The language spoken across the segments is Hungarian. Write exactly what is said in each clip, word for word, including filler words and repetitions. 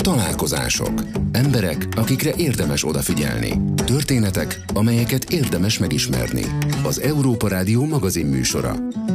Találkozások. Emberek, akikre érdemes odafigyelni. Történetek, amelyeket érdemes megismerni. Az Európa Rádió magazin műsora.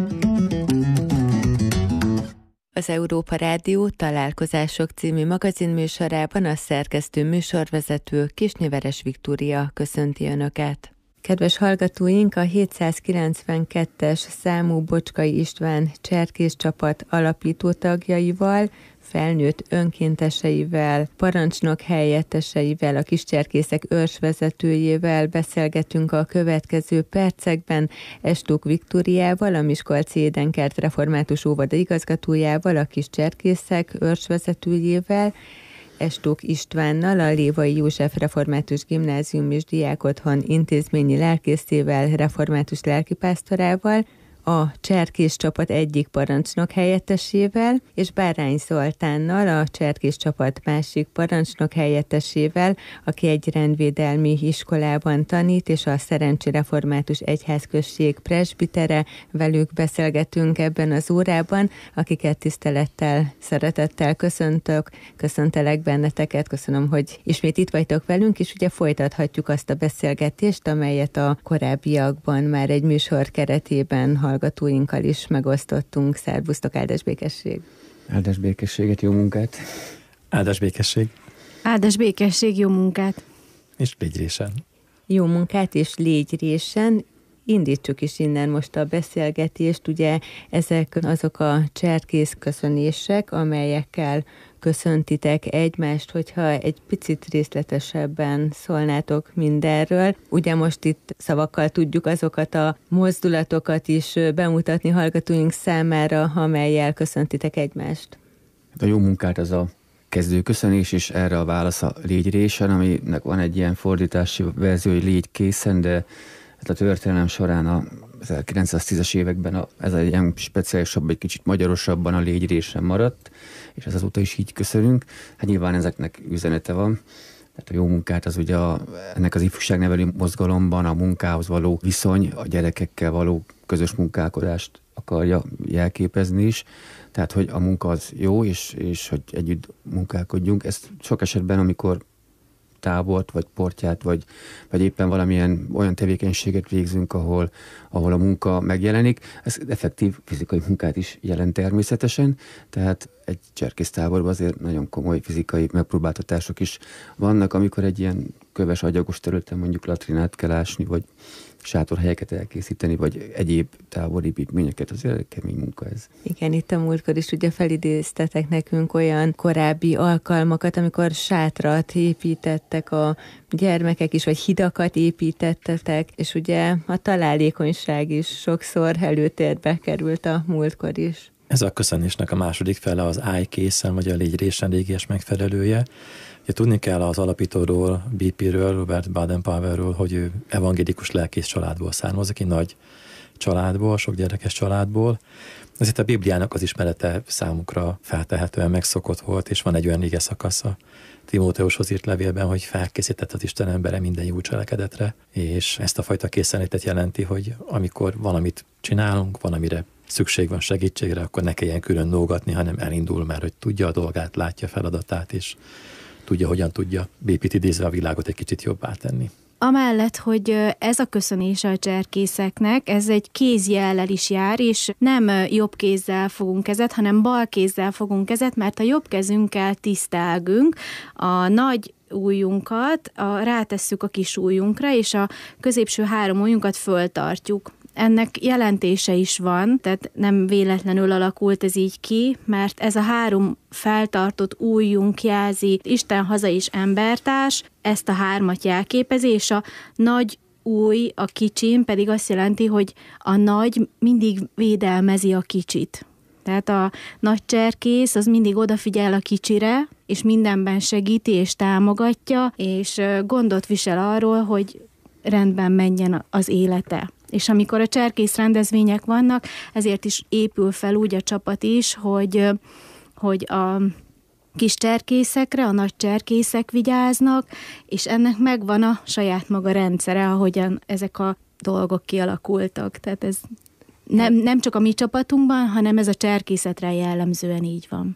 Az Európa Rádió Találkozások című magazinműsorában a szerkesztő műsorvezető Kisnyi-Veres Viktória köszönti Önöket. Kedves hallgatóink, a hétszázkilencvenkettes számú Bocskai István cserkész csapat alapító tagjaival, felnőtt önkénteseivel, parancsnok helyetteseivel, a kiscserkészek őrsvezetőjével beszélgetünk a következő percekben. Estók Viktóriával, a Miskolci Édenkert Református Óvoda igazgatójával, a kiscserkészek őrsvezetőjével, Estók Istvánnal, a Lévai József Református Gimnázium és Diákotthon intézményi lelkészével, református lelkipásztorával, a cserkész csapat egyik parancsnok helyettesével, és Bárány Zoltánnal, a cserkész csapat másik parancsnok helyettesével, aki egy rendvédelmi iskolában tanít, és a Szerencsi Református Egyházközség presbitere. Velük beszélgetünk ebben az órában, akiket tisztelettel, szeretettel köszöntök, köszöntelek benneteket, köszönöm, hogy ismét itt vagytok velünk, és ugye folytathatjuk azt a beszélgetést, amelyet a korábbiakban már egy műsor keretében hallgatóinkkal is megosztottunk. Szervusztok, áldás békesség! Áldás békességet, jó munkát! Áldás békesség! Áldás békesség, jó munkát! És légy résen! Jó munkát és légy résen! Indítsuk is innen most a beszélgetést. Ugye ezek azok a cserkész köszönések, amelyekkel köszöntitek egymást, hogyha egy picit részletesebben szólnátok mindenről. Ugye most itt szavakkal tudjuk azokat a mozdulatokat is bemutatni hallgatóink számára, amellyel köszöntitek egymást. A jó munkát az a kezdő köszönés, és erre a válasz a légy résen, aminek van egy ilyen fordítási verzió, hogy légy készen, de a történelem során a ezerkilencszáztízes években a, ez egy ilyen speciálisabb, egy kicsit magyarosabban a légy résen maradt, és ez azóta is így köszönünk. Hát nyilván ezeknek üzenete van. Tehát a jó munkát az ugye a, ennek az ifjúságnevelő mozgalomban a munkához való viszony, a gyerekekkel való közös munkálkodást akarja jelképezni is. Tehát, hogy a munka az jó, és, és hogy együtt munkálkodjunk. Ez sok esetben, amikor tábort, vagy portyát, vagy, vagy éppen valamilyen olyan tevékenységet végzünk, ahol, ahol a munka megjelenik. Ez effektív fizikai munkát is jelent természetesen, tehát egy cserkésztáborban azért nagyon komoly fizikai megpróbáltatások is vannak, amikor egy ilyen köves agyagos területen mondjuk latrinát kell ásni, vagy sátorhelyeket elkészíteni, vagy egyéb táborépítményeket, azért kemény munka ez. Igen, itt a múltkor is ugye felidéztetek nekünk olyan korábbi alkalmakat, amikor sátrat építettek a gyermekek is, vagy hidakat építettetek, és ugye a találékonyság is sokszor előtérbe került a múltkor is. Ez a köszönésnek a második fele az állj készen, vagy a légy résen régies megfelelője. Ugye tudni kell az alapítóról, bé pé-ről, Robert Baden-Powellről, hogy ő evangélikus lelkész családból származik, egy nagy családból, sok gyerekes családból. Ezért a Bibliának az ismerete számukra feltehetően megszokott volt, és van egy olyan ige szakasz a Timóteushoz írt levélben, hogy felkészített az Isten embere minden jó cselekedetre, és ezt a fajta készenlétet jelenti, hogy amikor valamit csinálunk, van, amire szükség van segítségre, akkor ne kelljen külön dolgatni, hanem elindul, mert hogy tudja a dolgát, látja a feladatát, és tudja, hogyan tudja bé pét idézve a világot egy kicsit jobbá tenni. Amellett, hogy ez a köszönés a cserkészeknek, ez egy kézjellel is jár, és nem jobb kézzel fogunk kezet, hanem bal kézzel fogunk kezet, mert a jobb kezünkkel tisztelgünk, a nagy ujjunkat a, rátesszük a kis ujjunkra, és a középső három ujjunkat föltartjuk. Ennek jelentése is van, tehát nem véletlenül alakult ez így ki, mert ez a három feltartott ujjunk jelzi Isten, haza és embertárs, ezt a hármat jelképezi, és a nagy új, a kicsin pedig azt jelenti, hogy a nagy mindig védelmezi a kicsit. Tehát a nagy cserkész az mindig odafigyel a kicsire, és mindenben segíti és támogatja, és gondot visel arról, hogy rendben menjen az élete. És amikor a cserkész rendezvények vannak, ezért is épül fel úgy a csapat is, hogy, hogy a kis cserkészekre, a nagy cserkészek vigyáznak, és ennek megvan a saját maga rendszere, ahogyan ezek a dolgok kialakultak. Tehát ez nem, nem csak a mi csapatunkban, hanem ez a cserkészetre jellemzően így van.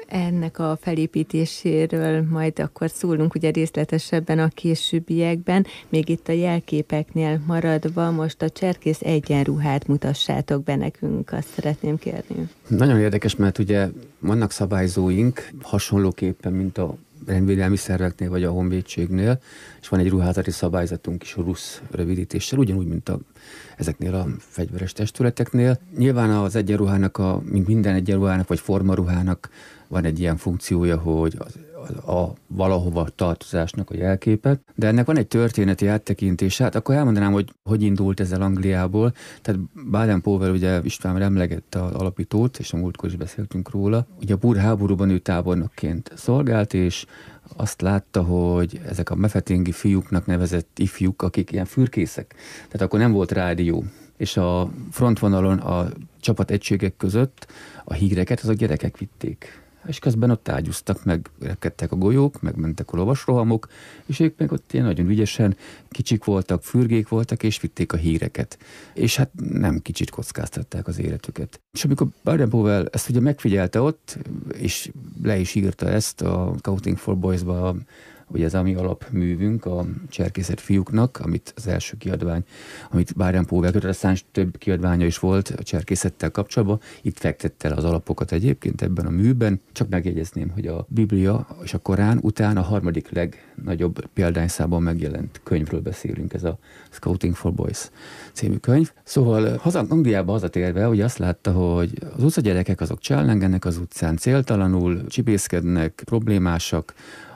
Ennek a felépítéséről majd akkor szólunk ugye részletesebben a későbbiekben. Még itt a jelképeknél maradva most a cserkész egyenruhát mutassátok be nekünk, azt szeretném kérni. Nagyon érdekes, mert ugye vannak szabályzóink hasonlóképpen, mint a rendvédelmi szerveknél vagy a honvédségnél, és van egy ruházati szabályzatunk is, a rusz rövidítéssel, ugyanúgy, mint a, ezeknél a fegyveres testületeknél. Nyilván az egyenruhának, a, mint minden egyenruhának vagy formaruhának van egy ilyen funkciója, hogy az, a, a valahova tartozásnak a jelképet, de ennek van egy történeti áttekintés. Hát akkor elmondanám, hogy hogy indult ez el Angliából. Tehát Baden-Powell, ugye István emlegette az alapítót, és a múltkor is beszéltünk róla. Ugye a búr háborúban ő tábornokként szolgált, és azt látta, hogy ezek a mefetingi fiúknak nevezett ifjúk, akik ilyen fürkészek. Tehát akkor nem volt rádió. És a frontvonalon a csapategységek között a híreket azok gyerekek vitték. És közben ott ágyúztak, meg repkedtek a golyók, meg mentek a lovasrohamok, és ők meg ott ilyen nagyon ügyesen kicsik voltak, fürgék voltak, és vitték a híreket. És hát nem kicsit kockáztatták az életüket. És amikor Baden-Powell ezt ugye megfigyelte ott, és le is írta ezt a Scouting for Boys-ba, ugye ez a mi alapművünk a cserkészet fiúknak, amit az első kiadvány, amit Baden-Powell kötött, aztán több kiadványa is volt a cserkészettel kapcsolatban. Itt fektette el az alapokat egyébként ebben a műben. Csak megjegyezném, hogy a Biblia és a Korán után a harmadik legnagyobb példányszában megjelent könyvről beszélünk, ez a Scouting for Boys című könyv. Szóval haza, Angliába hazatérve, ugye azt látta, hogy az utcagyerekek azok csellengenek az utcán céltalanul, csibészkednek, problémásak,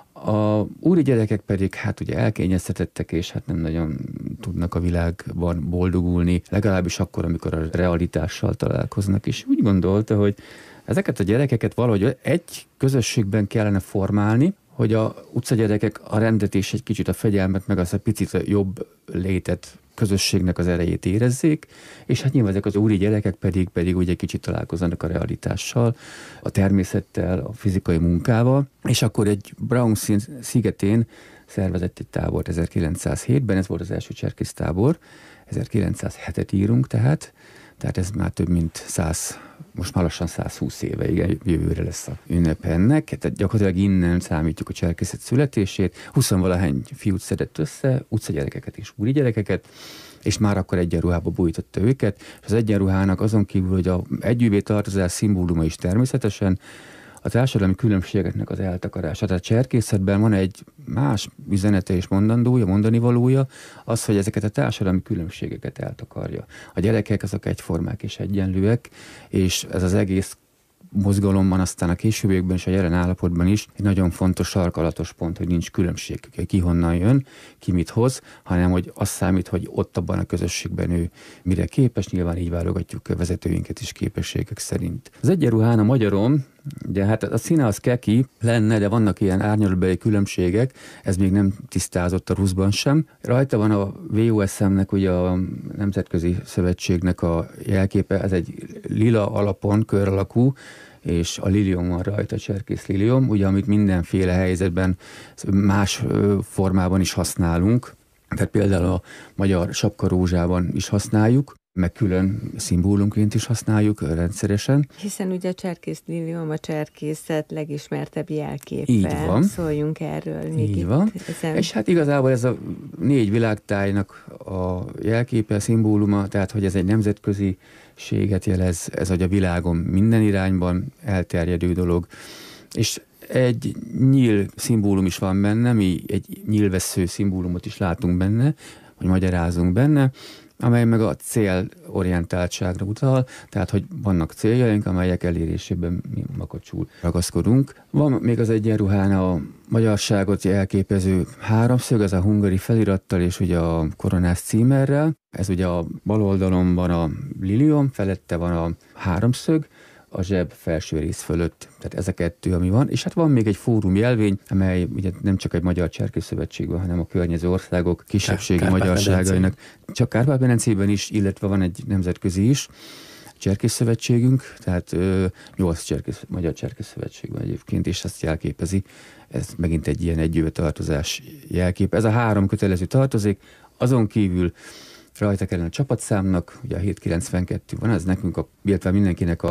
a úri gyerekek pedig hát ugye elkényeztetettek, és hát nem nagyon tudnak a világban boldogulni, legalábbis akkor, amikor a realitással találkoznak. És úgy gondolta, hogy ezeket a gyerekeket valahogy egy közösségben kellene formálni, hogy a utcagyerekek a rendet és egy kicsit a fegyelmet, meg az a picit a jobb létet, közösségnek az erejét érezzék, és hát nyilván ezek az úri gyerekek pedig, pedig ugye kicsit találkoznak a realitással, a természettel, a fizikai munkával, és akkor egy Brown szigetén szervezett egy tábort ezerkilencszázhétben, ez volt az első cserkésztábor, ezerkilencszázhetet írunk tehát, tehát ez már több mint száz, most már lassan százhúsz éve, igen, jövőre lesz a ünnep ennek, tehát gyakorlatilag innen számítjuk a cserkészet születését, huszonvalahány fiút szedett össze, utcagyerekeket és úri gyerekeket, és már akkor egyenruhába bújtotta őket, és az egyenruhának azon kívül, hogy a együvé tartozás szimbóluma is természetesen, a társadalmi különbségeknek az eltakarása. Tehát a cserkészetben van egy más üzenete és mondandója, mondani valója, az, hogy ezeket a társadalmi különbségeket eltakarja. A gyerekek azok egyformák és egyenlőek, és ez az egész mozgalomban, aztán a későbbiekben és a jelen állapotban is egy nagyon fontos sarkalatos pont, hogy nincs különbség, ki honnan jön, ki mit hoz, hanem hogy az számít, hogy ott abban a közösségben ő mire képes, nyilván így válogatjuk a vezetőinket is képességek szerint. Az egyenruhán a magyarom, ugye hát a színe az keki lenne, de vannak ilyen árnyalatbeli különbségek, ez még nem tisztázott a ruszban sem. Rajta van a vé o es em-nek, ugye a Nemzetközi Szövetségnek a jelképe, ez egy lila alapon, kör alakú, és a lilium van rajta, a cserkész lilium, ugye amit mindenféle helyzetben más formában is használunk, tehát például a magyar sapkarózsában is használjuk, meg külön szimbólumként is használjuk rendszeresen. Hiszen ugye a cserkész lilium a cserkészet legismertebb jelképe. Így van. Szóljunk erről. Még Így van. Ezen... És hát igazából ez a négy világtájnak a jelképe, a szimbóluma, tehát hogy ez egy nemzetköziséget jelez, ez hogy a világon minden irányban elterjedő dolog. És egy nyíl szimbólum is van benne, mi egy nyílvessző szimbólumot is látunk benne, vagy magyarázunk benne, amely meg a célorientáltságra utal, tehát hogy vannak céljaink, amelyek elérésében mi makacsul ragaszkodunk. Van még az egyenruhán a magyarságot jelképező háromszög, ez a hungari felirattal és ugye a koronás címerrel. Ez ugye a bal oldalon van a lilium, felette van a háromszög, a zseb felső rész fölött. Tehát ez a kettő, ami van. És hát van még egy fórum jelvény, amely ugye nem csak egy magyar cserkészszövetségben, hanem a környező országok kisebbségi magyarságainak. Csak Kárpát-medencében is, illetve van egy nemzetközi is, cserkészszövetségünk, tehát ö, nyolc cserkész, magyar cserkészszövetségben egyébként, és ezt jelképezi. Ez megint egy ilyen együvé tartozás jelkép. Ez a három kötelező tartozik, azon kívül rajta kellene a csapatszámnak, ugye a hét kilencvenkettő van, ez nekünk, a, illetve mindenkinek a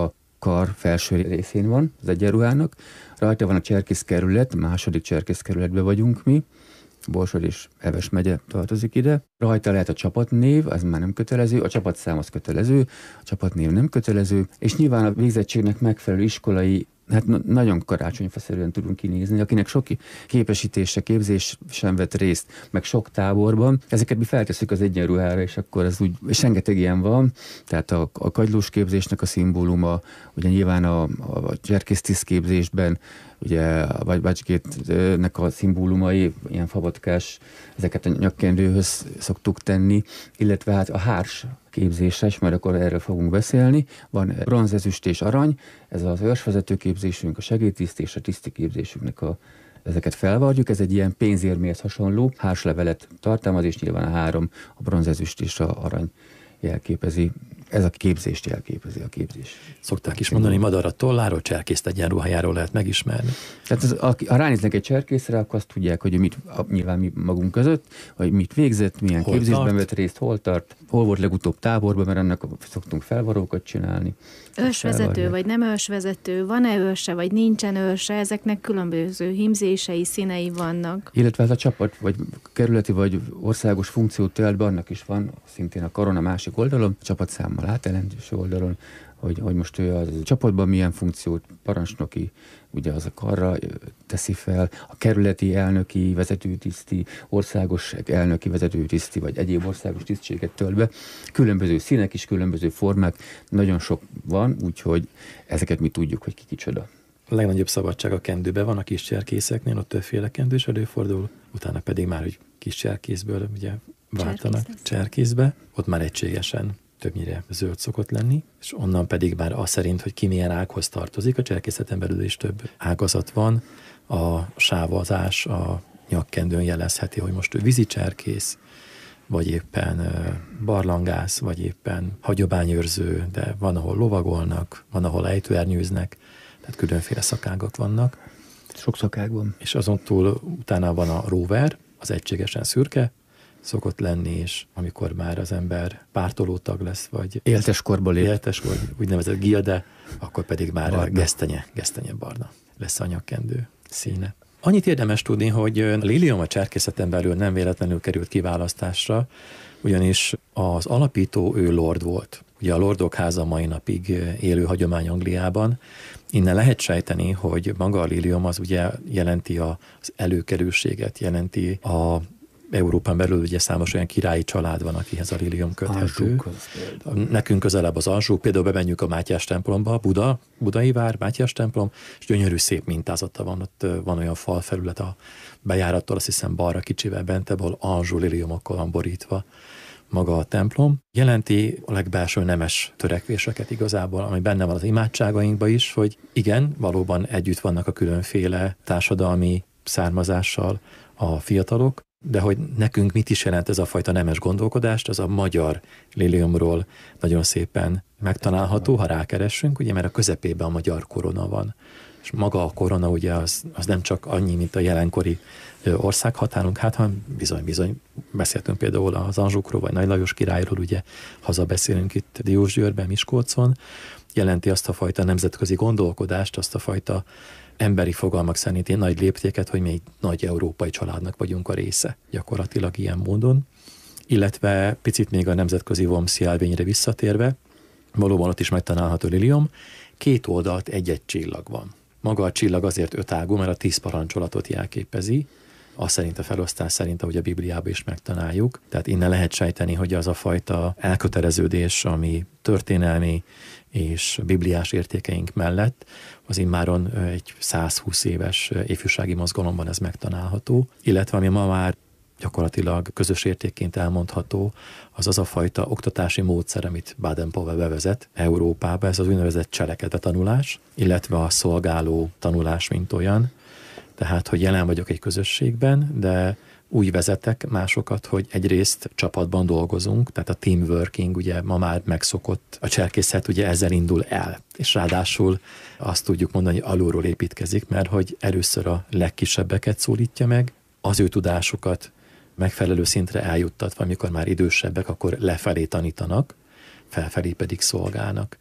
kar felső részén van az egyenruhának. Rajta van a cserkészkerület, a második cserkészkerületben vagyunk mi. Borsod és Heves megye tartozik ide. Rajta lehet a csapatnév, az már nem kötelező, a csapatszám az kötelező, a csapatnév nem kötelező, és nyilván a végzettségnek megfelelő iskolai, hát na- nagyon karácsonyfaszerűen tudunk kinézni, akinek sok képesítése, képzés sem vett részt, meg sok táborban. Ezeket mi feltesszük az egyenruhára, és akkor ez úgy, és rengeteg ilyen van, tehát a, a kagylós képzésnek a szimbóluma, ugye nyilván a, a cserkésztiszt képzésben, ugye a Bacskétnek a szimbólumai, ilyen fabatkás, ezeket a nyakkendőhöz szoktuk tenni, illetve hát a hárs képzésre, és majd akkor erről fogunk beszélni. Van bronz, ezüst és arany, ez az őrsvezető képzésünk, a segédtiszt és a tiszti képzésünknek a ezeket felvarjuk, ez egy ilyen pénzérméhez hasonló hárslevelet tartalmaz, és nyilván a három, a bronz, ezüst és a arany jelképezi. Ez a képzést jelképezi, a képzés. Szokták is mondani, madarat tolláról, cserkészt egyenruhájáról lehet megismerni. Tehát az, ha ránéznek egy cserkészre, akkor azt tudják, hogy mit, nyilván mi magunk között, hogy mit végzett, milyen hol képzésben tart? Vett részt, hol tart, hol volt legutóbb táborban, mert ennek szoktunk felvarókat csinálni. Őrsvezető vagy nem őrsvezető, van-e őrse, vagy nincsen őrse, ezeknek különböző himzései, színei vannak. Illetve hát a csapat, vagy kerületi, vagy országos funkciót tölt be, annak is van, szintén a korona másik oldalon, a csapatszámmal átjelentős oldalon, hogy, hogy most ő a csapatban milyen funkciót, parancsnoki, ugye az a karra teszi fel, a kerületi elnöki vezetőtiszti, országos elnöki vezetőtiszti, vagy egyéb országos tisztséget tölt be. Különböző színek is, különböző formák, nagyon sok van, úgyhogy ezeket mi tudjuk, hogy ki kicsoda. A legnagyobb szabadság a kendőben van a kis cserkészeknél, ott többféle kendős előfordul, utána pedig már hogy kis cserkészből ugye váltanak cserkészbe, ott már egységesen többnyire zöld szokott lenni, és onnan pedig már az szerint, hogy ki milyen ághoz tartozik, a cserkészeten belül is több ágazat van, a sávazás, a nyakkendőn jelezheti, hogy most ő vízi cserkész, vagy éppen barlangász, vagy éppen hagyományőrző, de van, ahol lovagolnak, van, ahol ejtőernyőznek, tehát különféle szakágak vannak. Sok szakág van. És azon túl utána van a rover, az egységesen szürke, szokott lenni, és amikor már az ember pártolótag lesz, vagy élteskorba lép, éltes, vagy úgynevezett gilde, akkor pedig már barna. gesztenye, gesztenye barna lesz a nyakkendő színe. Annyit érdemes tudni, hogy Lilium a cserkészeten belül nem véletlenül került kiválasztásra, ugyanis az alapító ő lord volt. Ugye a Lordok háza mai napig élő hagyomány Angliában. Innen lehet sejteni, hogy maga a Lilium az ugye jelenti az előkerülséget, jelenti a Európán belül ugye számos olyan királyi család van, akihez a Lilium köthető. Nekünk közelebb az Anjou, például bemenjünk a Mátyás templomba, Buda, Budai vár, Mátyás templom, és gyönyörű szép mintázata van, ott van olyan falfelület a bejárattól, azt hiszem balra kicsivel bentebb, ahol Anjou liliumokkal van borítva maga a templom. Jelenti a legbelső nemes törekvéseket igazából, ami benne van az imádságainkban is, hogy igen, valóban együtt vannak a különféle társadalmi származással a fiatalok, de hogy nekünk mit is jelent ez a fajta nemes gondolkodást, az a magyar liliumról nagyon szépen megtalálható, ha rákeressünk, ugye, mert a közepében a magyar korona van. És maga a korona ugye az, az nem csak annyi, mint a jelenkori országhatárunk, hát hanem bizony-bizony beszéltünk például az Anjoukról, vagy Nagy Lajos királyról, ugye hazabeszélünk itt Diósgyőrben, Miskolcon, jelenti azt a fajta nemzetközi gondolkodást, azt a fajta emberi fogalmak szerinti nagy léptéket, hogy mi egy nagy európai családnak vagyunk a része, gyakorlatilag ilyen módon. Illetve picit még a nemzetközi Wormsi jelvényre visszatérve, valóban ott is megtalálható Lilium, két oldalt egy-egy csillag van. Maga a csillag azért ötágú, mert a tíz parancsolatot jelképezi, az szerint a felosztás szerint, ahogy a Bibliában is megtaláljuk. Tehát innen lehet sejteni, hogy az a fajta elköteleződés, ami történelmi és bibliás értékeink mellett, az immáron egy százhúsz éves ifjúsági mozgalomban ez megtalálható, illetve ami ma már gyakorlatilag közös értékként elmondható, az az a fajta oktatási módszer, amit Baden-Powell bevezet Európába, ez az úgynevezett cselekedet tanulás, illetve a szolgáló tanulás, mint olyan. Tehát, hogy jelen vagyok egy közösségben, de úgy vezetek másokat, hogy egyrészt csapatban dolgozunk, tehát a teamworking ugye ma már megszokott, a cserkészet ugye ezzel indul el, és ráadásul azt tudjuk mondani, hogy alulról építkezik, mert hogy először a legkisebbeket szólítja meg, az ő tudásukat megfelelő szintre eljuttatva, amikor már idősebbek, akkor lefelé tanítanak, felfelé pedig szolgálnak.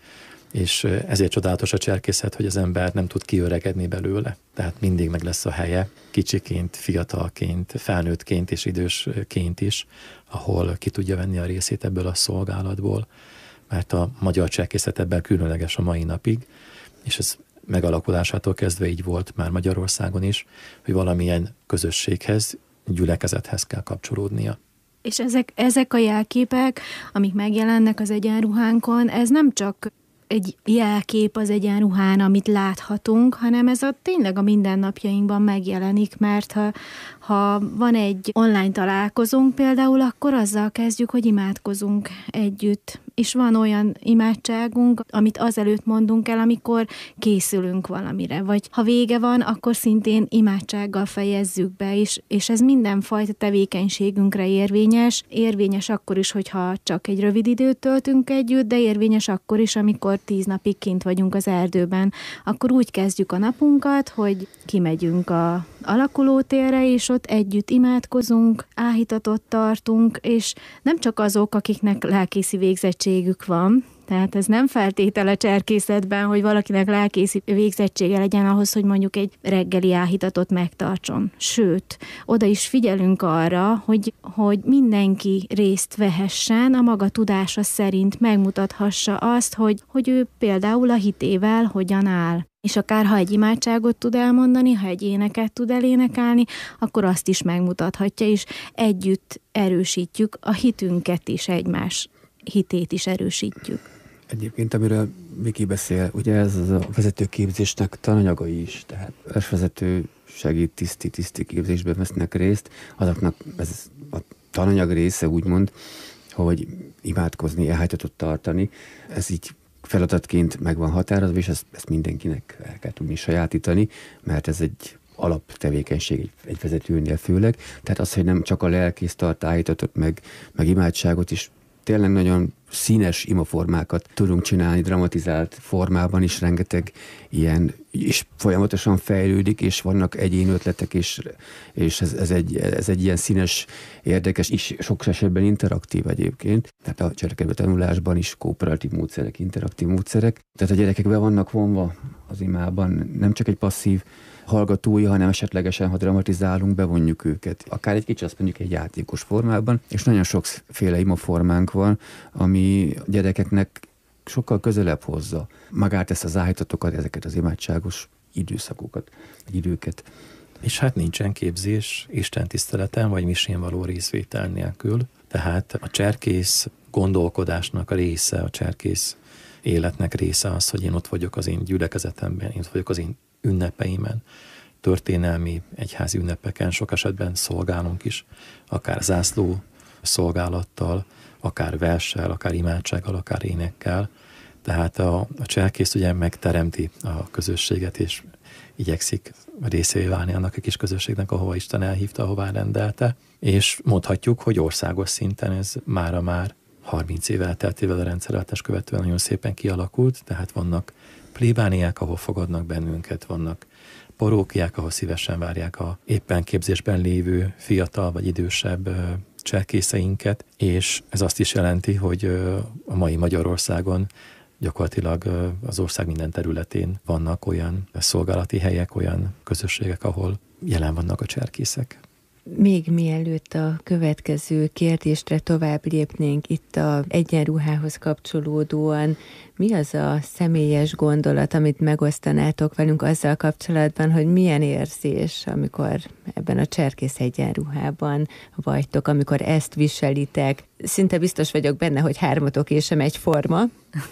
És ezért csodálatos a cserkészet, hogy az ember nem tud kiöregedni belőle. Tehát mindig meg lesz a helye, kicsiként, fiatalként, felnőttként és idősként is, ahol ki tudja venni a részét ebből a szolgálatból, mert a magyar cserkészet ebben különleges a mai napig, és ez megalakulásától kezdve így volt már Magyarországon is, hogy valamilyen közösséghez, gyülekezethez kell kapcsolódnia. És ezek, ezek a jelképek, amik megjelennek az egyenruhánkon, ez nem csak egy jelkép az egyenruhán, amit láthatunk, hanem ez a tényleg a mindennapjainkban megjelenik, mert ha, ha van egy online találkozónk például, akkor azzal kezdjük, hogy imádkozunk együtt. És van olyan imádságunk, amit azelőtt mondunk el, amikor készülünk valamire. Vagy ha vége van, akkor szintén imádsággal fejezzük be, és, és ez mindenfajta tevékenységünkre érvényes. Érvényes akkor is, hogyha csak egy rövid időt töltünk együtt, de érvényes akkor is, amikor tíz napig kint vagyunk az erdőben. Akkor úgy kezdjük a napunkat, hogy kimegyünk a alakulótérre, és ott együtt imádkozunk, áhítatot tartunk, és nem csak azok, akiknek lelkészi végzettségük van, tehát ez nem feltétel a cserkészetben, hogy valakinek lelkészi végzettsége legyen ahhoz, hogy mondjuk egy reggeli áhítatot megtartson. Sőt, oda is figyelünk arra, hogy, hogy mindenki részt vehessen, a maga tudása szerint megmutathassa azt, hogy, hogy ő például a hitével hogyan áll. És akár ha egy imádságot tud elmondani, ha egy éneket tud elénekelni, akkor azt is megmutathatja, és együtt erősítjük a hitünket is, egymás hitét is erősítjük. Egyébként, amiről Viki beszél, ugye ez az a vezetőképzésnek tananyagai is, tehát vezető segít tiszti, tiszti képzésben vesznek részt, azoknak ez a tananyag része úgymond, hogy imádkozni, elhájtatot tartani, ez így feladatként meg van határozva, és ezt, ezt mindenkinek el kell tudni sajátítani, mert ez egy alaptevékenység egy, egy vezetőnél főleg. Tehát az, hogy nem csak a lelkész tart állítatot, meg, meg imádságot is, tényleg nagyon színes imaformákat tudunk csinálni, dramatizált formában is rengeteg ilyen, és folyamatosan fejlődik, és vannak egyéni ötletek, és, és ez, ez, egy, ez egy ilyen színes, érdekes, és sok esetben interaktív egyébként. Tehát a cselekedő tanulásban is kooperatív módszerek, interaktív módszerek. Tehát a gyerekek be vannak vonva az imában, nem csak egy passzív hallgatói, hanem esetlegesen, ha dramatizálunk, bevonjuk őket. Akár egy kicsit azt mondjuk egy játékos formában, és nagyon sokféle imaformánk van, ami a gyerekeknek sokkal közelebb hozza magát ezt az áhítatokat, ezeket az imádságos időszakokat, vagy időket. És hát nincsen képzés Isten tiszteleten, vagy misén való részvétel nélkül. Tehát a cserkész gondolkodásnak a része, a cserkész életnek része az, hogy én ott vagyok az én gyülekezetemben, én ott vagyok az én ünnepeimen, történelmi egyházi ünnepeken, sok esetben szolgálunk is, akár zászló szolgálattal, akár verssel, akár imádsággal, akár énekkel. Tehát a, a cserkész ugye megteremti a közösséget, és igyekszik részévé válni annak a kis közösségnek, ahova Isten elhívta, ahová rendelte. És mondhatjuk, hogy országos szinten ez mára már harminc év elteltével a rendszerváltás követően nagyon szépen kialakult, tehát vannak plébániák, ahol fogadnak bennünket, vannak parókiák, ahol szívesen várják a éppen képzésben lévő fiatal vagy idősebb cserkészeinket, és ez azt is jelenti, hogy a mai Magyarországon gyakorlatilag az ország minden területén vannak olyan szolgálati helyek, olyan közösségek, ahol jelen vannak a cserkészek. Még mielőtt a következő kérdésre tovább lépnénk itt a egyenruhához kapcsolódóan, mi az a személyes gondolat, amit megosztanátok velünk azzal kapcsolatban, hogy milyen érzés, amikor ebben a cserkész egyenruhában vagytok, amikor ezt viselitek? Szinte biztos vagyok benne, hogy hármatok és sem egyforma.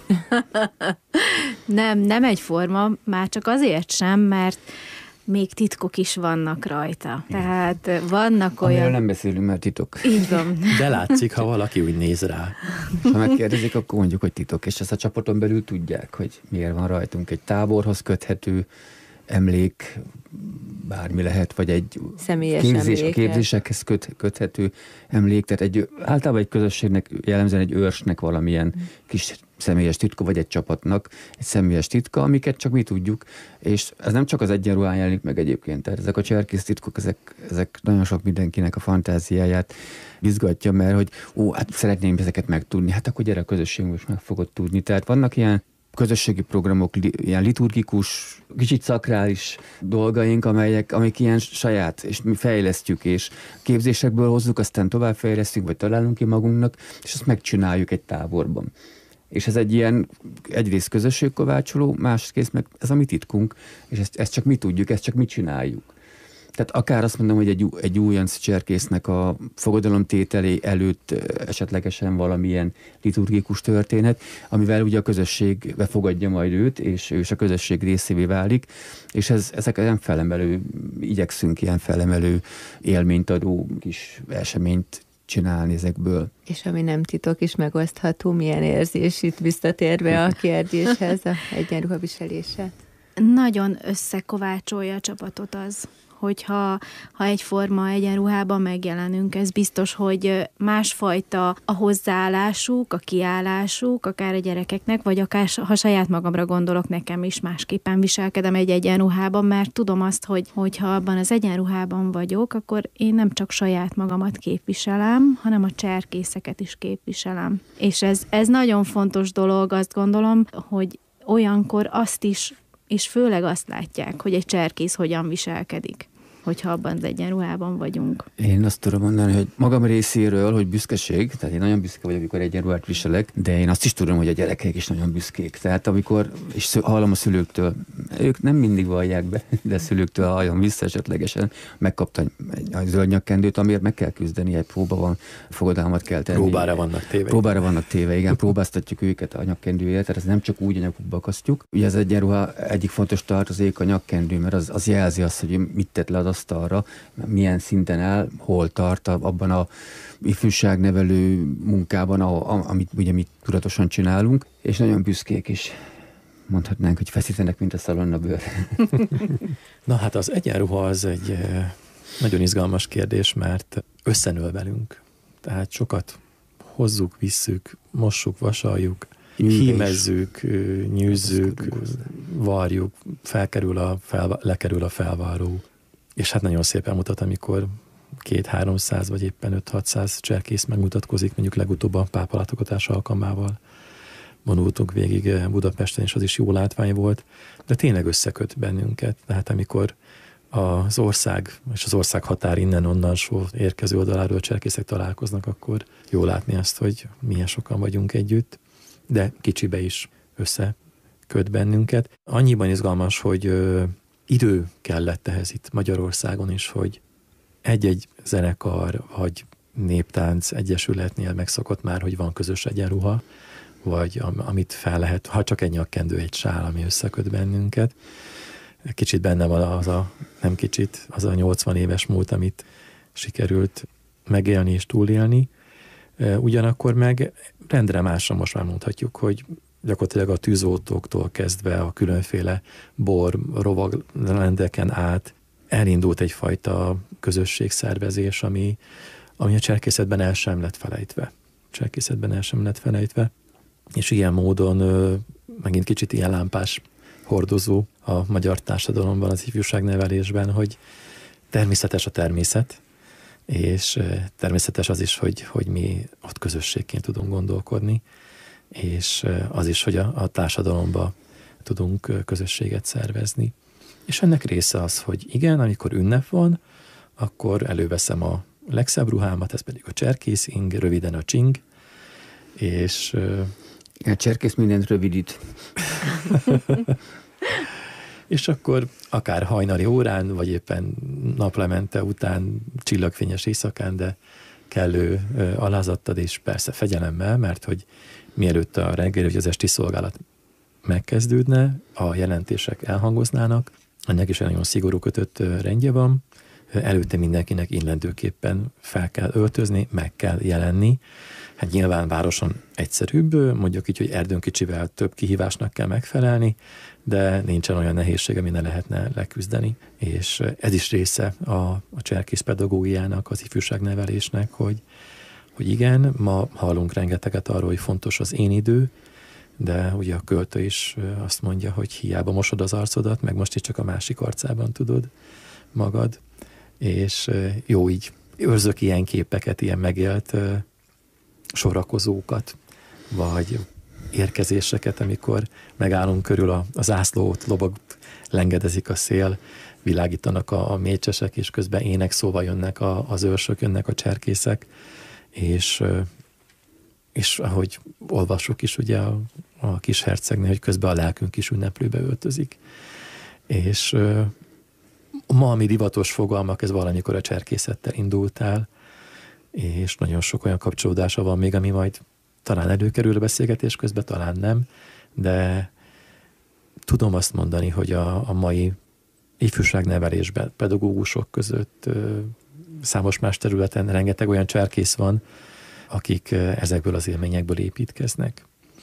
nem, nem egyforma, már csak azért sem, mert még titkok is vannak rajta. Tehát vannak olyan... Amiről nem beszélünk, mert titok. Így van. De látszik, ha valaki úgy néz rá. Ha megkérdezik, akkor mondjuk, hogy titok. És ezt a csapaton belül tudják, hogy miért van rajtunk. Egy táborhoz köthető emlék, bármi lehet, vagy egy személyes képzés, emléke. képzésekhez köt, köthető emlék. Tehát egy, általában egy közösségnek, jellemzően egy őrsnek valamilyen mm. kis személyes titka, vagy egy csapatnak egy személyes titka, amiket csak mi tudjuk, és ez nem csak az egyenruhán jelenik meg egyébként, tehát ezek a cserkész titkok, ezek, ezek nagyon sok mindenkinek a fantáziáját izgatja, mert hogy ó, hát szeretném ezeket megtudni, hát akkor gyere a közösségünk, most meg fogod tudni. Tehát vannak ilyen közösségi programok, ilyen liturgikus, kicsit szakrális dolgaink, amelyek, amik ilyen saját, és mi fejlesztjük, és képzésekből hozzuk, aztán továbbfejlesztünk, vagy találunk ki magunknak, és azt megcsináljuk egy táborban. És ez egy ilyen egyrészt közösségkovácsoló, másrészt meg ez a mi titkunk, és ezt, ezt csak mi tudjuk, ezt csak mi csináljuk. Tehát akár azt mondom, hogy egy, egy újonc cserkésznek a fogadalomtételé előtt esetlegesen valamilyen liturgikus történet, amivel ugye a közösség befogadja majd őt, és ő is a közösség részévé válik, és ez, ezek ilyen felemelő, igyekszünk ilyen felemelő élményt adó kis eseményt csinálni ezekből. És ami nem titok is megosztható, milyen érzés itt visszatérve a kérdéshez, a egyenruha viselése? Nagyon összekovácsolja a csapatot az, hogyha ha egyforma egyenruhában megjelenünk, ez biztos, hogy másfajta a hozzáállásuk, a kiállásuk, akár a gyerekeknek, vagy akár ha saját magamra gondolok, nekem is másképpen viselkedem egy egyenruhában, mert tudom azt, hogy hogyha abban az egyenruhában vagyok, akkor én nem csak saját magamat képviselem, hanem a cserkészeket is képviselem. És ez, ez nagyon fontos dolog, azt gondolom, hogy olyankor azt is, és főleg azt látják, hogy egy cserkész hogyan viselkedik, hogyha abban az egyenruhában vagyunk. Én azt tudom mondani, hogy magam részéről, hogy büszkeség, tehát én nagyon büszke vagyok, amikor egyenruhát viselek, de én azt is tudom, hogy a gyerekek is nagyon büszkék. Tehát amikor, és hallom a szülőktől, ők nem mindig vallják be, de a szülőktől hallom vissza esetlegesen, megkapta egy zöld nyakkendőt, amiért meg kell küzdeni, egy próba van, fogadalmat kell tenni. Próbára vannak téve. Próbára vannak téve, igen, próbáztatjuk őket a nyakkendőért, tehát ez nem csak úgy a nyakukba akasztjuk. Ugye az egyenruha egyik fontos tartozék a nyakkendő, mert az, az jelzi azt, hogy mit tett le az asztalra, milyen szinten áll, hol tart abban a ifjúságnevelő munkában, amit ugye mi tudatosan csinálunk, és nagyon büszkék is. Mondhatnánk, hogy feszítenek, mint a szalonnabőr. Na hát az egyenruha az egy nagyon izgalmas kérdés, mert összenől velünk. Tehát sokat hozzuk, visszük, mossuk, vasaljuk, hímezzük, nyűzzük, varjuk, felkerül a fel, lekerül a felvarró. És hát nagyon szépen mutat, amikor két-háromszáz vagy éppen öt-hatszáz cserkész megmutatkozik, mondjuk legutóbb a pápalátogatás alkalmával vonultunk végig Budapesten, és az is jó látvány volt, de tényleg összeköt bennünket. Tehát amikor az ország és az ország határ innen-onnan érkező oldaláról a cserkészek találkoznak, akkor jó látni azt, hogy milyen sokan vagyunk együtt, de kicsibe is összeköt bennünket. Annyiban izgalmas, hogy ö, idő kellett ehhez itt Magyarországon is, hogy egy-egy zenekar vagy néptánc egyesületnél megszokott már, hogy van közös egyenruha, vagy amit fel lehet, ha csak egy nyakkendő, egy sál, ami összeköt bennünket. Kicsit benne van az a, nem kicsit, az a nyolcvan éves múlt, amit sikerült megélni és túlélni. Ugyanakkor meg rendre másra most már mondhatjuk, hogy gyakorlatilag a tűzoltóktól kezdve a különféle bor, rovagrendeken át elindult egyfajta közösségszervezés, ami, ami a cserkészetben el sem lett felejtve. Cserkészetben el sem lett felejtve. És ilyen módon megint kicsit ilyen lámpás hordozó a magyar társadalomban, az ifjúságnevelésben, hogy természetes a természet, és természetes az is, hogy, hogy mi ott közösségként tudunk gondolkodni, és az is, hogy a, a társadalomba tudunk közösséget szervezni. És ennek része az, hogy igen, amikor ünnep van, akkor előveszem a legszebb ruhámat, ez pedig a cserkészing, röviden a csing, és... A cserkész mindent rövidít. És akkor akár hajnali órán, vagy éppen naplemente után, csillagfényes éjszakán, de kellő alázattal és persze fegyelemmel, mert hogy mielőtt a reggeli vagy az esti szolgálat megkezdődne, a jelentések elhangoznának, ennek is egy nagyon szigorú kötött rendje van, előtte mindenkinek illendőképpen fel kell öltözni, meg kell jelenni. Hát nyilván városon egyszerűbb, mondjuk így, hogy Erdőn kicsivel több kihívásnak kell megfelelni, de nincsen olyan nehézség, ami ne lehetne leküzdeni. És ez is része a, a cserkész pedagógiának, az ifjúságnevelésnek, hogy, hogy igen, ma hallunk rengeteget arról, hogy fontos az én idő, de ugye a költő is azt mondja, hogy hiába mosod az arcodat, meg most is csak a másik arcában tudod magad, és jó így őrzök ilyen képeket, ilyen megélt sorakozókat, vagy érkezéseket, amikor megállunk körül a, a zászlót, lobog, lengedezik a szél, világítanak a, a mécsesek, és közben ének szóval jönnek a, az őrsök, jönnek a cserkészek, és, és ahogy olvassuk is ugye a, a kis hercegnél, hogy közben a lelkünk is ünneplőbe öltözik. És ma, ami divatos fogalmak, ez valamikor a cserkészettel indult el, és nagyon sok olyan kapcsolódása van még, ami majd talán előkerül a beszélgetés közben, talán nem, de tudom azt mondani, hogy a, a mai ifjúságnevelésben, pedagógusok között ö, számos más területen rengeteg olyan cserkész van, akik ezekből az élményekből építkeznek.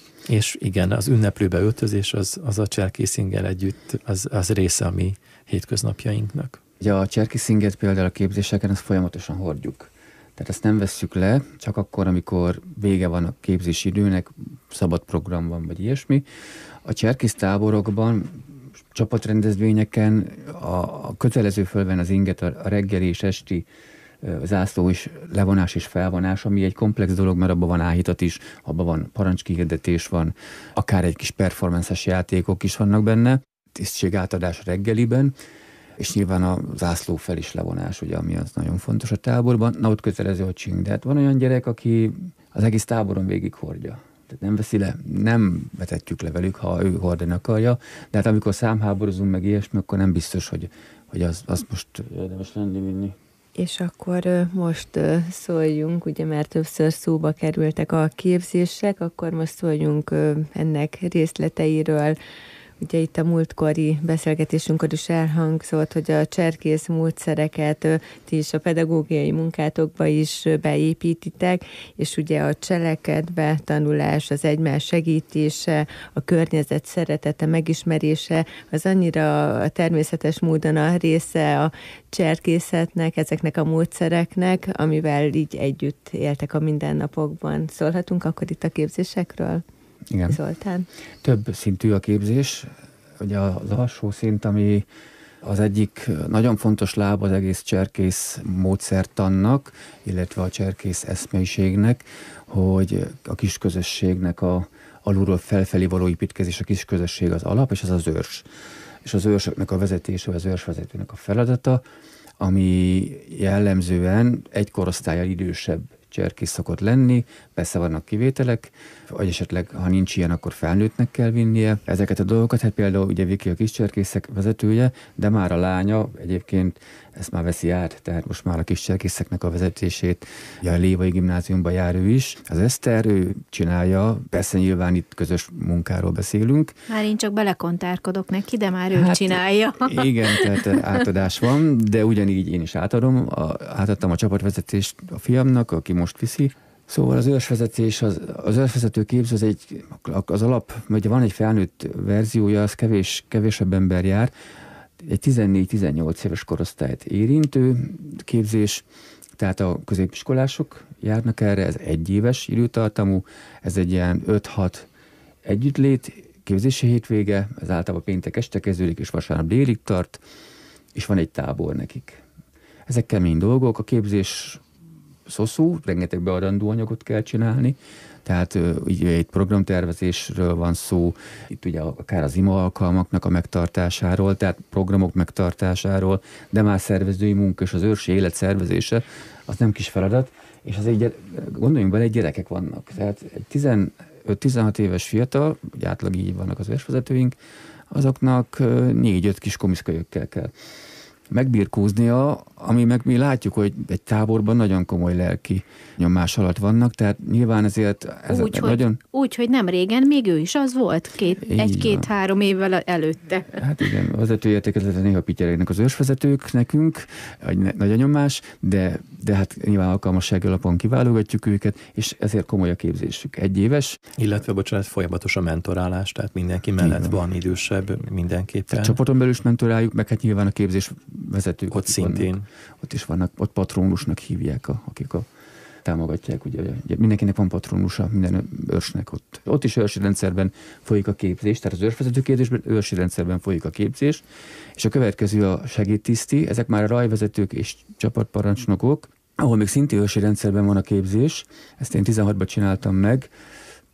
És igen, az ünneplőbe öltözés az, az a cserkészinggel együtt, az, az része a mi hétköznapjainknak. Ugye a cserkészinget például a képzéseken azt folyamatosan hordjuk. Tehát ezt nem vesszük le, csak akkor, amikor vége van a képzési időnek, szabad program van, vagy ilyesmi. A cserkész táborokban, csapatrendezvényeken a, a kötelező fölven az inget a, a reggeli és esti zászló is, levonás és felvonás, ami egy komplex dolog, mert abban van áhítat is, abban van parancskihirdetés van, akár egy kis performances játékok is vannak benne, tisztségátadás reggeliben, és nyilván a zászló fel is levonás, ugye, ami az nagyon fontos a táborban. Na, ott kötelező, hogy csing. De hát van olyan gyerek, aki az egész táboron végig hordja. Tehát nem veszi le, nem vetetjük le velük, ha ő hordani akarja, de hát amikor számháborozunk meg ilyesmi, akkor nem biztos, hogy, hogy az, az most érdemes lenni vinni. És akkor most szóljunk, ugye már többször szóba kerültek a képzések, akkor most szóljunk ennek részleteiről. Ugye itt a múltkori beszélgetésünkor is elhangzott, hogy a cserkész módszereket ti is a pedagógiai munkátokba is beépítitek, és ugye a cselekedve tanulás, az egymás segítése, a környezet szeretete, megismerése, az annyira természetes módon a része a cserkészetnek, ezeknek a módszereknek, amivel így együtt éltek a mindennapokban. Szólhatunk akkor itt a képzésekről? Igen. Zoltán? Több szintű a képzés. Ugye az alsó szint, ami az egyik nagyon fontos láb az egész cserkész módszertannak, illetve a cserkész eszmeiségnek, hogy a kisközösségnek a alulról felfelé való építkezés, a kisközösség az alap, és az az őrs. És az őrsöknek a vezetése, az őrsvezetőnek a feladata, ami jellemzően egy korosztállyal idősebb cserkész szokott lenni, persze vannak kivételek, vagy esetleg, ha nincs ilyen, akkor felnőttnek kell vinnie. Ezeket a dolgokat, hát például ugye Viki a kis cserkészek vezetője, de már a lánya egyébként ezt már veszi át, tehát most már a kis cserkészeknek a vezetését, ugye a Lévai Gimnáziumban jár ő is. Az Eszter, ő csinálja, persze nyilván itt közös munkáról beszélünk. Már én csak belekontárkodok neki, de már ő hát, csinálja. Igen, tehát átadás van, de ugyanígy én is átadom, a, átadtam a csapatvezetést a fiamnak, aki most viszi. Szóval az őrsvezetés, az, az őrsvezető képző az, egy, az alap, ugye van egy felnőtt verziója, az kevés, kevésebb ember jár, egy tizennégy-tizennyolc éves korosztályt érintő képzés, tehát a középiskolások járnak erre, ez egy éves időtartamú, ez egy ilyen öt-hat együttlét, képzési hétvége, ez általában péntek este kezdődik, és vasárnap délig tart, és van egy tábor nekik. Ezek kemény dolgok, a képzés szoszú, rengeteg beadandó anyagot kell csinálni, tehát ugye egy programtervezésről van szó, itt ugye akár az ima alkalmaknak a megtartásáról, tehát programok megtartásáról, de már szervezői munka és az őrsi élet szervezése, az nem kis feladat, és az egy, gondoljunk bele, egy gyerekek vannak. Tehát egy tizenöt-tizenhat éves fiatal, ugye átlag így vannak az őrsvezetőink, azoknak négy-öt kis komiszkölyökkel kell megbirkóznia, ami meg mi látjuk, hogy egy táborban nagyon komoly lelki nyomás alatt vannak, tehát nyilván ezért... Ez úgy, nagyon... hogy, úgy, hogy nem régen még ő is az volt, két, egy-két-három évvel előtte. Hát igen, a vezetőértékezeten néha pityeregnek az őrsvezetők nekünk, nagy a nyomás, de, de hát nyilván alkalmassági alapon kiválogatjuk őket, és ezért komoly a képzésük. Egy éves. Illetve, bocsánat, folyamatos a mentorálás, tehát mindenki mellett van idősebb mindenképpen. Tehát csapaton belül is mentoráljuk, meg hát nyilván a képzés vezetők. Ott szintén. Vannak, ott is vannak, ott patronusnak hívják, a, akik a, támogatják. Ugye, ugye mindenkinek van patronusa, minden őrsnek ott. Ott is őrsi rendszerben folyik a képzés, tehát az őrsvezető képzésben őrsi rendszerben folyik a képzés, és a következő a segédtiszti, ezek már a rajvezetők és csapatparancsnokok, ahol még szintén őrsi rendszerben van a képzés, ezt én tizenhatban csináltam meg,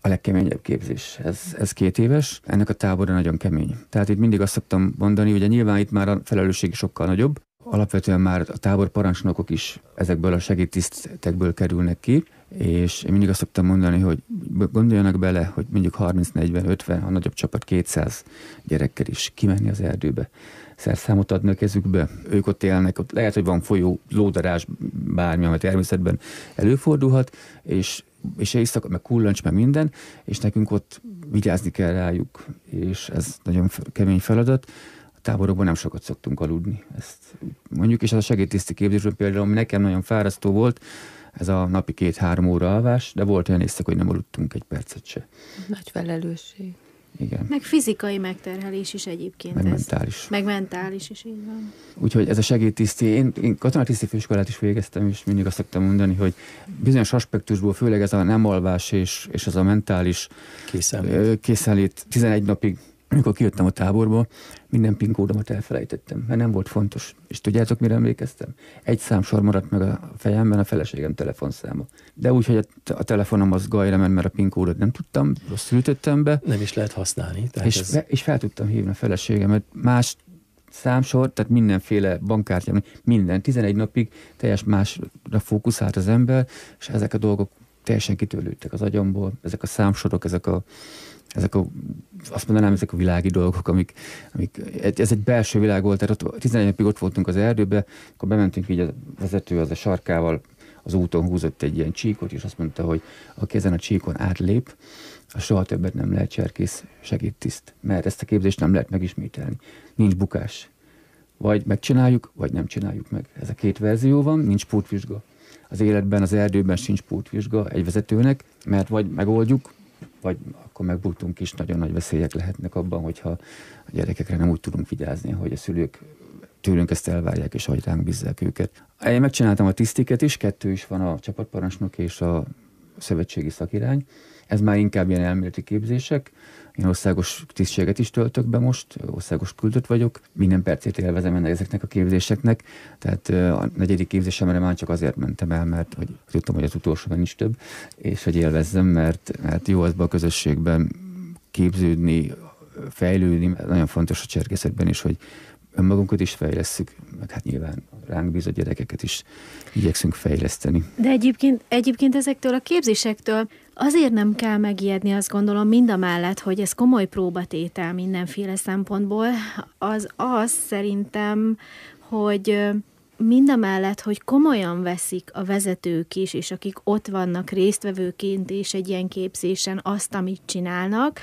a legkeményebb képzés. Ez, ez két éves, ennek a tábora nagyon kemény. Tehát itt mindig azt szoktam mondani, ugye nyilván itt már a felelősség sokkal nagyobb, alapvetően már a tábor parancsnokok is ezekből a segédtisztekből kerülnek ki, és én mindig azt szoktam mondani, hogy gondoljanak bele, hogy mondjuk harminc, negyven, ötven, a nagyobb csapat kétszáz gyerekkel is kimenni az erdőbe. Szerszámot adni a kezükbe, ők ott élnek, ott lehet, hogy van folyó, lódarás, bármi, ami természetben előfordulhat, és, és éjszaka, meg kullancs, meg minden, és nekünk ott vigyázni kell rájuk, és ez nagyon kemény feladat. A táborokban nem sokat szoktunk aludni. Ezt mondjuk, és ez a segédtiszti képzésben például, ami nekem nagyon fárasztó volt, ez a napi két-három óra alvás, de volt olyan éjszaka, hogy nem aludtunk egy percet se. Nagy felelősség. Igen. Meg fizikai megterhelés is egyébként. Meg ez. mentális. Meg mentális is, így van. Úgyhogy ez a segédtiszti, én, én katonatiszti főiskolát is végeztem, és mindig azt szoktam mondani, hogy bizonyos aspektusból, főleg ez a nem alvás és, és ez a mentális készenlét. készenlét tizenegy napig, amikor kijöttem a táborból, minden pinkódomat elfelejtettem, mert nem volt fontos. És tudjátok, mire emlékeztem? Egy számsor maradt meg a fejemben, a feleségem telefonszáma. De úgy, hogy a, a telefonom az gajra ment, mert a pinkódot nem tudtam, rosszul ütöttem be. Nem is lehet használni. Tehát és, ez... fe, és fel tudtam hívni a feleségemet. Más számsor, tehát mindenféle bankkártyám, minden, tizenegy napig teljes másra fókuszált az ember, és ezek a dolgok teljesen kitörlődtek az agyamból, ezek a számsorok, ezek a ezek a, azt mondanám, ezek a világi dolgok, amik, amik, ez egy belső világ volt, tehát ott, tizenegy napig ott voltunk az erdőbe, akkor bementünk így a vezető az a sarkával, az úton húzott egy ilyen csíkot, és azt mondta, hogy aki ezen a csíkon átlép, az soha többet nem lehet cserkész segédtiszt, mert ezt a képzést nem lehet megismételni. Nincs bukás. Vagy megcsináljuk, vagy nem csináljuk meg. Ez a két verzió van, nincs pótvizsga. Az életben, az erdőben sincs pótvizsga egy vezetőnek, mert vagy megoldjuk, vagy akkor megbuktunk is, nagyon nagy veszélyek lehetnek abban, hogyha a gyerekekre nem úgy tudunk vigyázni, hogy a szülők tőlünk ezt elvárják, és ahogy ránk bízzák őket. Én megcsináltam a tisztiket is, kettő is van, a csapatparancsnok és a szövetségi szakirány. Ez már inkább ilyen elméleti képzések. Én országos tisztséget is töltök be most, országos küldött vagyok. Minden percét élvezem ennek ezeknek a képzéseknek. Tehát a negyedik képzésemre már csak azért mentem el, mert hogy tudtam, hogy az utolsóban nincs több, és hogy élvezzem, mert, mert jó azban a közösségben képződni, fejlődni. Nagyon fontos a cserkészetben is, hogy önmagunkat is fejlesszük, meg hát nyilván ránk bízott gyerekeket is igyekszünk fejleszteni. De egyébként, egyébként ezektől a képzésektől azért nem kell megijedni, azt gondolom, mindamellett, hogy ez komoly próbatétel mindenféle szempontból, az az szerintem, hogy mindamellett, hogy komolyan veszik a vezetők is, és akik ott vannak résztvevőként és egy ilyen képzésen azt, amit csinálnak,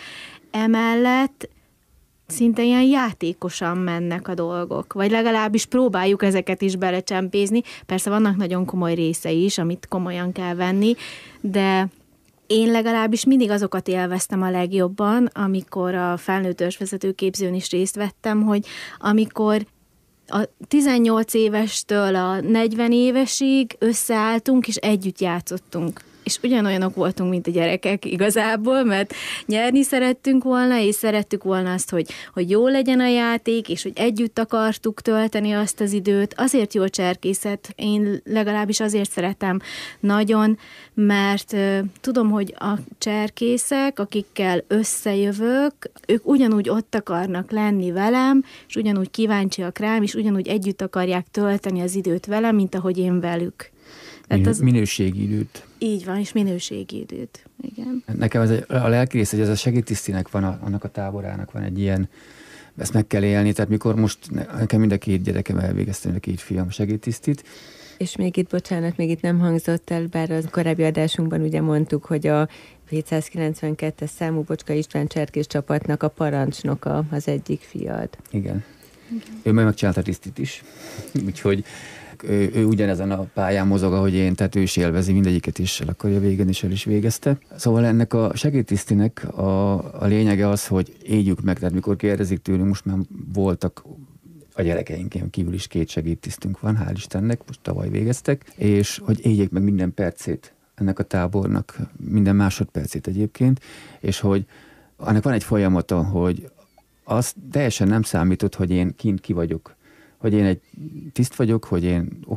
emellett szinte ilyen játékosan mennek a dolgok, vagy legalábbis próbáljuk ezeket is belecsempézni. Persze vannak nagyon komoly részei is, amit komolyan kell venni, de én legalábbis mindig azokat élveztem a legjobban, amikor a felnőtt ősvezetőképzőn is részt vettem, hogy amikor a tizennyolc évestől a negyven évesig összeálltunk, és együtt játszottunk. És ugyanolyanok voltunk, mint a gyerekek igazából, mert nyerni szerettünk volna, és szerettük volna azt, hogy, hogy jó legyen a játék, és hogy együtt akartuk tölteni azt az időt. Azért jó a cserkészet, én legalábbis azért szeretem nagyon, mert uh, tudom, hogy a cserkészek, akikkel összejövök, ők ugyanúgy ott akarnak lenni velem, és ugyanúgy kíváncsiak rám, és ugyanúgy együtt akarják tölteni az időt velem, mint ahogy én velük. Min- az... Minőségi időt. Így van, és minőségi időt. Igen. Nekem ez a lelkész, hogy ez a segédtisztinek van, a, annak a táborának van egy ilyen, ezt meg kell élni, tehát mikor most nekem mind a két gyerekem elvégeztem, a két fiam segédtisztit. És még itt, bocsánat, még itt nem hangzott el, bár a korábbi adásunkban ugye mondtuk, hogy a hétszázkilencvenkettes számú Bocska István cserkész csapatnak a parancsnoka az egyik fiad. Igen. Igen. Ő meg megcsinálta a tisztit is, úgyhogy Ő, ő ugyanezen a pályán mozog, ahogy én, tehát ő is élvezi mindegyiket is, el akarja végezni, és el is végezte. Szóval ennek a segédtisztinek a, a lényege az, hogy éljük meg, tehát mikor kérdezik tőlünk, most már voltak a gyerekeinken kívül is két segédtisztünk van, hál' Istennek, most tavaly végeztek, és hogy éljék meg minden percét ennek a tábornak, minden másodpercét egyébként, és hogy annak van egy folyamata, hogy az teljesen nem számított, hogy én kint ki vagyok, hogy én egy tiszt vagyok, hogy én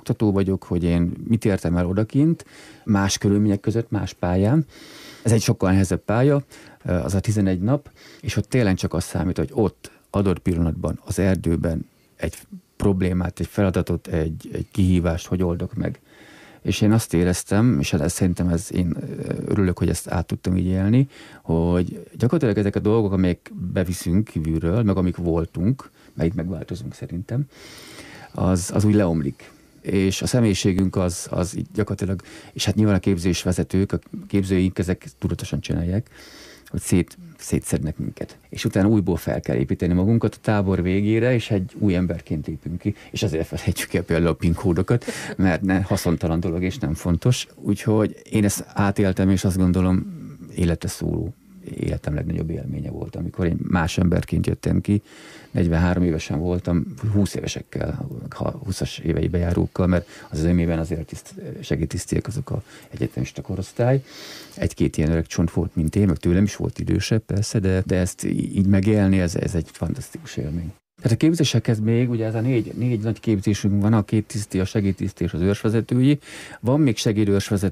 oktató vagyok, hogy én mit értem el odakint, más körülmények között, más pályán. Ez egy sokkal nehezebb pálya, az a tizenegy nap, és ott tényleg csak az számít, hogy ott adott pillanatban, az erdőben egy problémát, egy feladatot, egy, egy kihívást, hogy oldok meg. És én azt éreztem, és ez, szerintem ez, én örülök, hogy ezt át tudtam így élni, hogy gyakorlatilag ezek a dolgok, amelyek beviszünk kívülről, meg amik voltunk, meg itt megváltozunk szerintem, az, az úgy leomlik. És a személyiségünk az, az így gyakorlatilag, és hát nyilván a képzés vezetők, a képzőink ezek tudatosan csinálják, hogy szét, szétszednek minket. És utána újból fel kell építeni magunkat a tábor végére, és egy új emberként lépünk ki, és azért felejtjük el például a PIN kódokat, mert ne, haszontalan dolog, és nem fontos. Úgyhogy én ezt átéltem, és azt gondolom, életre szóló, életem legnagyobb élménye volt, amikor én más emberként jöttem ki, negyvenhárom évesen voltam, húsz évesekkel, húszas éveibe járókkal, mert az ömében azért tiszt, segédtisztiek azok a egyetemista korosztály. Egy-két ilyen öreg csont volt, mint én, meg tőlem is volt idősebb persze, de, de ezt így megélni, ez, ez egy fantasztikus élmény. Tehát a képzésekhez még, ugye ez a négy, négy nagy képzésünk van, a két tiszti, a segédtiszti és az őrsvezetői. Van még segédőrsvezető